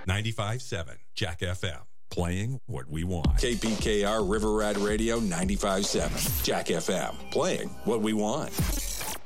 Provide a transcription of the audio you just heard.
95.7 Jack FM. Playing what we want. KPKR River Rat Radio 95.7 Jack FM. Playing what we want.